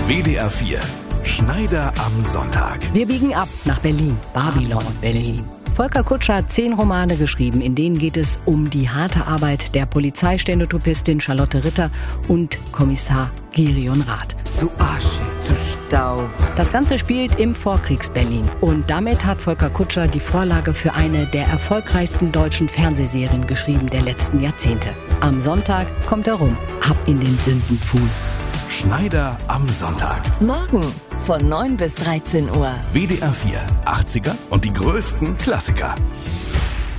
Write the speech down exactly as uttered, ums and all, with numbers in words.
W D R vier. Schneider am Sonntag. Wir biegen ab nach Berlin. Babylon, Berlin. Volker Kutscher hat zehn Romane geschrieben, in denen geht es um die harte Arbeit der Polizeistenotypistin Charlotte Ritter und Kommissar Gerion Rath. Zu Asche, zu Staub. Das Ganze spielt im Vorkriegs-Berlin. Und damit hat Volker Kutscher die Vorlage für eine der erfolgreichsten deutschen Fernsehserien geschrieben der letzten Jahrzehnte. Am Sonntag kommt er rum. Ab in den Sündenpfuhl. Schneider am Sonntag. Morgen von neun bis dreizehn Uhr. W D R vier. achtziger und die größten Klassiker.